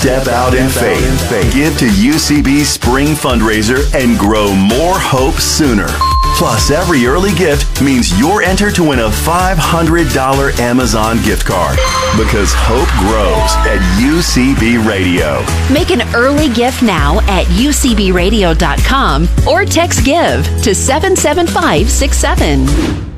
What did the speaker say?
Step out in faith. Give to UCB's spring fundraiser and grow more hope sooner. Plus, every early gift means you're entered to win a $500 Amazon gift card. Because hope grows at UCB Radio. Make an early gift now at ucbradio.com or text GIVE to 77567.